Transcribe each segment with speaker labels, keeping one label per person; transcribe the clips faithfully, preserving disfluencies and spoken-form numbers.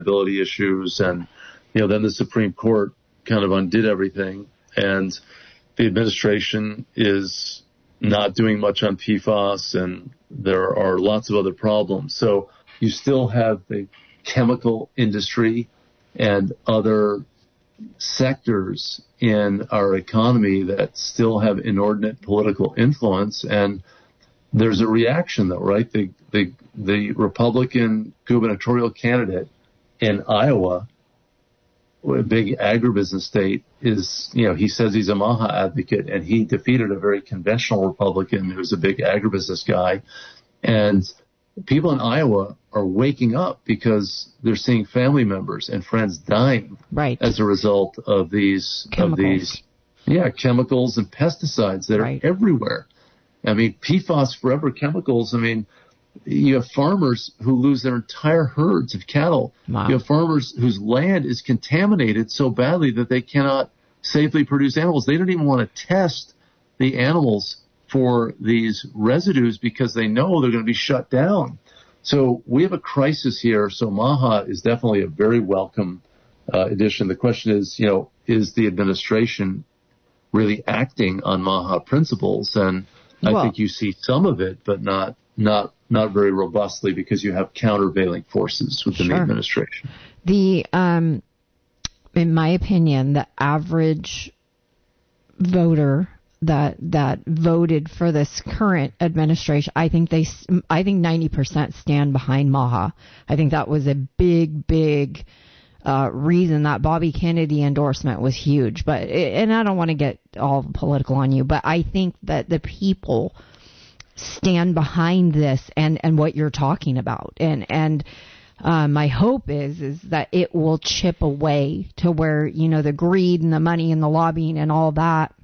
Speaker 1: liability issues. And, you know, then the Supreme Court kind of undid everything. And the administration is not doing much on P FAS, and there are lots of other problems. So you still have the chemical industry and other sectors in our economy that still have inordinate political influence. And there's a reaction, though, right? The, the, the Republican gubernatorial candidate in Iowa, a big agribusiness state, is, you know, he says he's a MAHA advocate, and he defeated a very conventional Republican who's a big agribusiness guy. And people in Iowa are waking up because they're seeing family members and friends dying
Speaker 2: right.
Speaker 1: as a result of these,
Speaker 2: chemicals.
Speaker 1: of these, yeah, chemicals and pesticides that
Speaker 2: right.
Speaker 1: are everywhere. I mean, P FAS, forever chemicals. I mean, you have farmers who lose their entire herds of cattle.
Speaker 2: Wow.
Speaker 1: You have farmers whose land is contaminated so badly that they cannot safely produce animals. They don't even want to test the animals for these residues because they know they're going to be shut down. So we have a crisis here. So MAHA is definitely a very welcome uh, addition. The question is, you know, is the administration really acting on MAHA principles? And I
Speaker 2: well,
Speaker 1: think you see some of it, but not not not very robustly, because you have countervailing forces within
Speaker 2: sure.
Speaker 1: the administration.
Speaker 2: The um, in my opinion, the average voter that that voted for this current administration, I think they, I think ninety percent stand behind MAHA. I think that was a big, big uh, reason that Bobby Kennedy endorsement was huge. But and I don't want to get all political on you, but I think that the people stand behind this and, and what you're talking about. And and uh, my hope is is that it will chip away to where, you know, the greed and the money and the lobbying and all that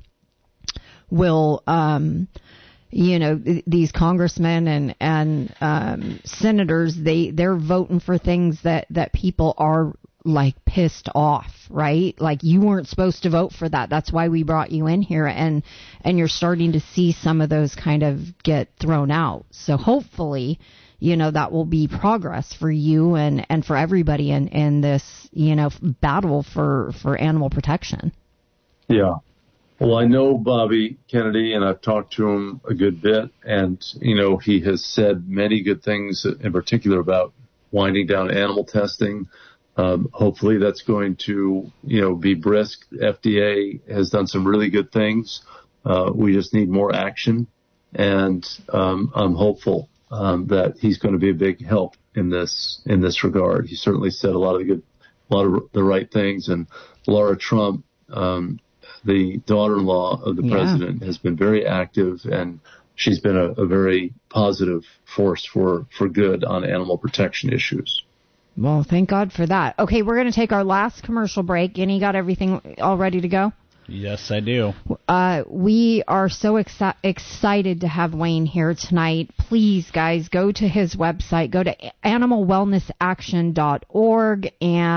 Speaker 2: will, um, you know, th- these congressmen and and um, senators, they they're voting for things that, that people are like pissed off, right? Like, you weren't supposed to vote for that. That's why we brought you in here. And and you're starting to see some of those kind of get thrown out. So hopefully, you know, that will be progress for you and, and for everybody in, in this, you know, battle for, for animal protection.
Speaker 1: Yeah. Well, I know Bobby Kennedy, and I've talked to him a good bit, and, you know, he has said many good things, in particular about winding down animal testing. Um, hopefully that's going to, you know, be brisk. F D A has done some really good things. Uh, we just need more action, and um, I'm hopeful um, that he's going to be a big help in this in this regard. He certainly said a lot of the good, a lot of the right things, and Laura Trump, um, the daughter-in-law of the
Speaker 2: yeah.
Speaker 1: president, has been very active, and she's been a, a very positive force for, for good on animal protection issues.
Speaker 2: Well, thank God for that. Okay, we're going to take our last commercial break. Annie, got everything all ready to go?
Speaker 3: Yes, I do.
Speaker 2: Uh, we are so exci- excited to have Wayne here tonight. Please, guys, go to his website. Go to animal wellness action dot org,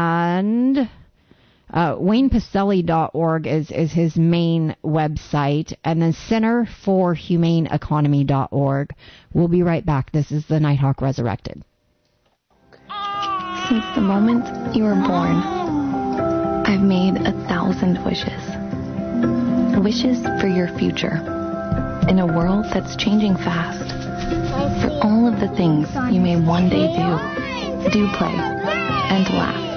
Speaker 2: and uh, wayne pacelli dot org is, is his main website, and then center for humane economy dot org. We'll be right back. This is the Nighthawk Resurrected.
Speaker 4: Since the moment you were born, I've made a thousand wishes. Wishes for your future. In a world that's changing fast. For all of the things you may one day do, do play, and laugh.